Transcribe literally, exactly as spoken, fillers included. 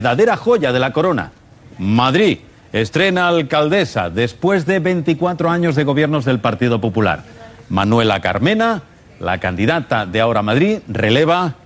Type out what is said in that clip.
Verdadera joya de la corona. Madrid estrena alcaldesa después de veinticuatro años de gobiernos del Partido Popular. Manuela Carmena, la candidata de Ahora Madrid, releva